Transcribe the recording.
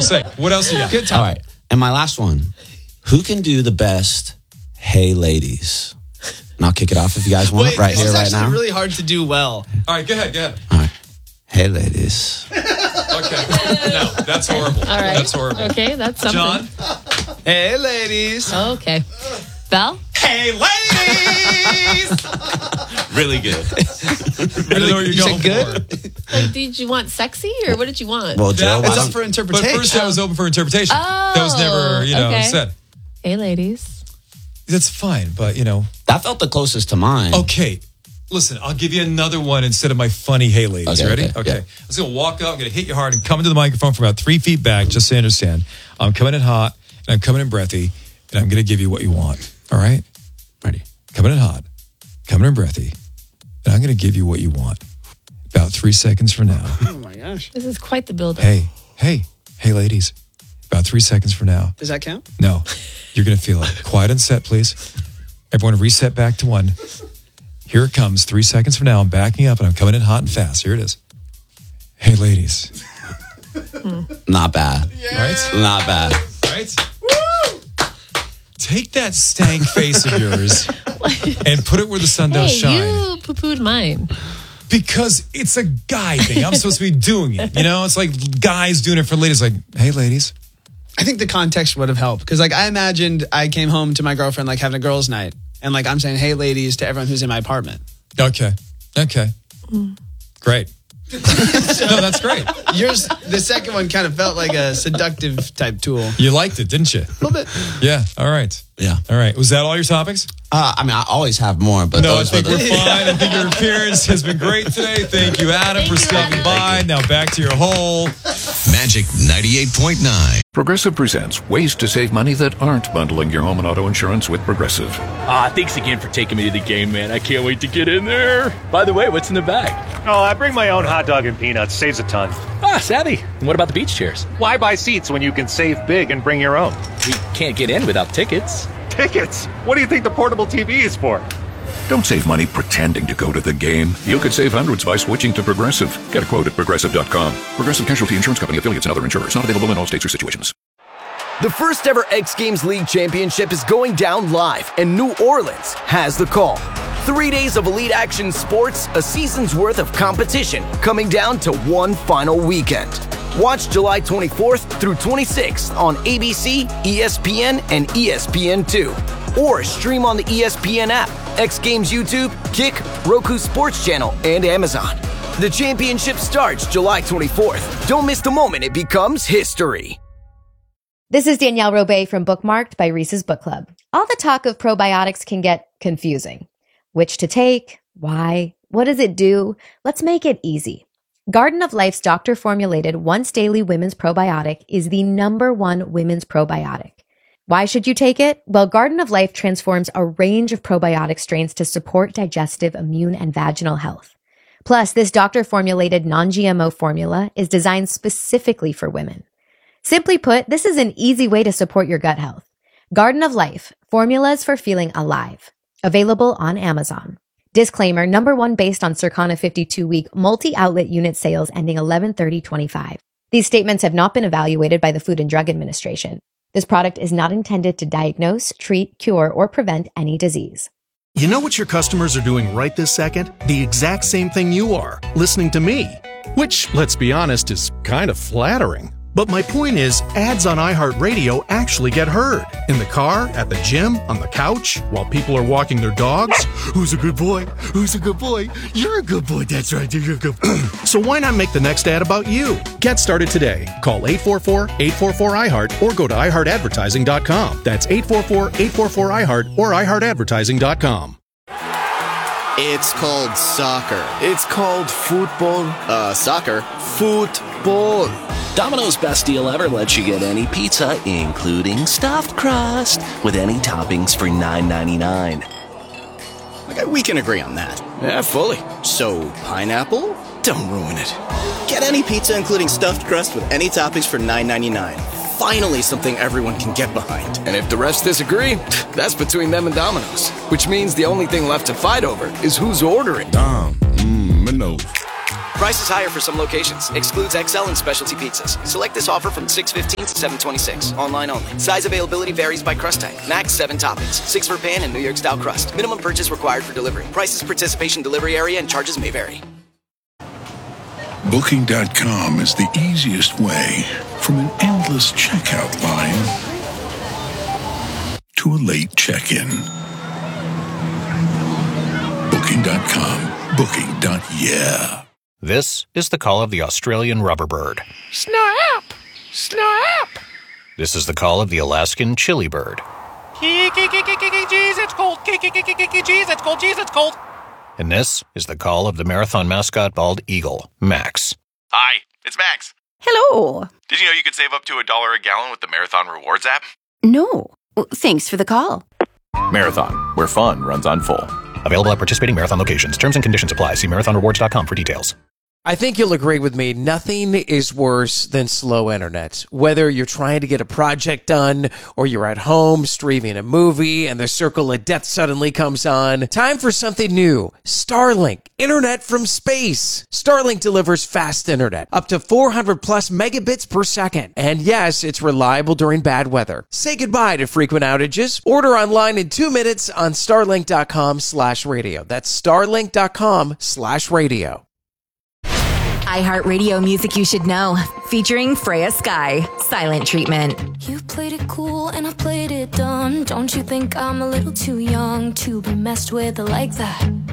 just saying. What else you got? Good time. All right. And my last one. Who can do the best, hey, ladies? And I'll kick it off if you guys want. Right here, right now. It's really hard to do well. All right, go ahead. All right. Hey, ladies. Okay. No, that's horrible. All right. That's horrible. Okay, that's something. John? Hey, ladies. Okay. Belle? Hey, ladies! Really good. I don't know what you're going good? for. Like, did you want sexy or what did you want? Well, Joe, It's up for interpretation. But first that was open for interpretation. Oh, That was never, okay. said. Hey, ladies. That's fine, but, that felt the closest to mine. Okay. Listen, I'll give you another one instead of my funny hey ladies. Okay, Ready? okay, yeah. I'm just going to walk up, I'm going to hit you hard and come into the microphone from about 3 feet back, just so you understand. I'm coming in hot, and I'm coming in breathy, and I'm going to give you what you want. All right? Ready. Coming in hot, coming in breathy, and I'm going to give you what you want. About 3 seconds from now. Oh, my gosh. This is quite the build-up. Hey, ladies. About 3 seconds from now. Does that count? No, you're going to feel it. Quiet and set, please. Everyone reset back to 1. Here it comes. 3 seconds from now, I'm backing up and I'm coming in hot and fast. Here it is. Hey, ladies. Not bad. Right? Not bad. Right? Woo! Take that stank face of yours and put it where the sun does shine. You poo-pooed mine. Because it's a guy thing. I'm supposed to be doing it. It's like guys doing it for ladies. Like, hey, ladies. I think the context would have helped. Because, I imagined I came home to my girlfriend, having a girls' night. And, I'm saying, hey, ladies, to everyone who's in my apartment. Okay. Great. No, that's great. Yours, the second one kind of felt like a seductive type tool. You liked it, didn't you? A little bit. Yeah. All right. Yeah. All right. Was that all your topics? I always have more, but No, I those think were we're the... fine. I think your appearance has been great today. Thank you, Adam, for stopping by. Now back to your hole. Magic 98.9. Progressive presents ways to save money that aren't bundling your home and auto insurance with Progressive. Thanks again for taking me to the game, man. I can't wait to get in there. By the way, what's in the bag? Oh, I bring my own hot dog and peanuts. Saves a ton. Savvy. And what about the beach chairs? Why buy seats when you can save big and bring your own? We can't get in without tickets. Tickets? What do you think the portable TV is for? Don't save money pretending to go to the game. You could save hundreds by switching to Progressive. Get a quote at Progressive.com. Progressive Casualty Insurance Company, affiliates, and other insurers. Not available in all states or situations. The first ever X Games League Championship is going down live, and New Orleans has the call. 3 days of elite action sports, a season's worth of competition, coming down to one final weekend. Watch July 24th through 26th on ABC, ESPN, and ESPN2. Or stream on the ESPN app, X Games YouTube, Kick, Roku Sports Channel, and Amazon. The championship starts July 24th. Don't miss the moment it becomes history. This is Danielle Robay from Bookmarked by Reese's Book Club. All the talk of probiotics can get confusing. Which to take? Why? What does it do? Let's make it easy. Garden of Life's doctor-formulated once-daily women's probiotic is the #1 women's probiotic. Why should you take it? Well, Garden of Life transforms a range of probiotic strains to support digestive, immune, and vaginal health. Plus, this doctor-formulated non-GMO formula is designed specifically for women. Simply put, this is an easy way to support your gut health. Garden of Life, formulas for feeling alive. Available on Amazon. Disclaimer, #1 based on Circana 52-week multi-outlet unit sales ending 11/30/25. These statements have not been evaluated by the Food and Drug Administration. This product is not intended to diagnose, treat, cure, or prevent any disease. You know what your customers are doing right this second? The exact same thing you are, listening to me. Which, let's be honest, is kind of flattering. But my point is, ads on iHeartRadio actually get heard. In the car, at the gym, on the couch, while people are walking their dogs. Who's a good boy? Who's a good boy? You're a good boy, that's right, you're a good boy. So why not make the next ad about you? Get started today. Call 844-844-iHeart or go to iHeartAdvertising.com. That's 844-844-iHeart or iHeartAdvertising.com. It's called soccer. It's called football. Soccer. Football. Domino's best deal ever lets you get any pizza, including stuffed crust, with any toppings for $9.99. Okay, we can agree on that. Yeah, fully. So, pineapple? Don't ruin it. Get any pizza, including stuffed crust, with any toppings for $9.99. Finally, something everyone can get behind. And if the refs disagree, that's between them and Domino's. Which means the only thing left to fight over is who's ordering. Domino's. Price is higher for some locations. Excludes XL and specialty pizzas. Select this offer from 6/15 to 7/26. Online only. Size availability varies by crust type. Max 7 toppings. 6 for pan and New York style crust. Minimum purchase required for delivery. Prices, participation, delivery area, and charges may vary. Booking.com is the easiest way from an endless checkout line to a late check-in. Booking.com. Booking.yeah. This is the call of the Australian rubber bird. Snap! Snap! This is the call of the Alaskan chili bird. Jeez, it's cold. Jeez, it's cold. Jeez, it's cold. And this is the call of the marathon mascot bald eagle, Max. Hi, it's Max. Hello. Did you know you could save up to $1 a gallon with the Marathon Rewards app? No. Well, thanks for the call. Marathon, where fun runs on full. Available at participating Marathon locations. Terms and conditions apply. See marathonrewards.com for details. I think you'll agree with me. Nothing is worse than slow internet. Whether you're trying to get a project done or you're at home streaming a movie and the circle of death suddenly comes on. Time for something new. Starlink. Internet from space. Starlink delivers fast internet. Up to 400 plus megabits per second. And yes, it's reliable during bad weather. Say goodbye to frequent outages. Order online in 2 minutes on starlink.com/radio. That's starlink.com/radio. iHeartRadio music you should know, featuring Freya Sky, Silent Treatment. You played it cool and I played it dumb. Don't you think I'm a little too young to be messed with like that?